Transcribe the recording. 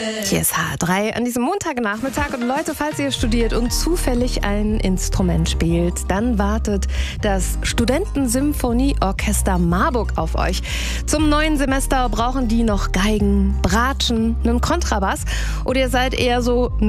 Hier ist H3 an diesem Montagnachmittag. Und Leute, falls ihr studiert und zufällig ein Instrument spielt, dann wartet das Studentensymphonieorchester Marburg auf euch. Zum neuen Semester brauchen die noch Geigen, Bratschen, einen Kontrabass. Oder ihr seid eher so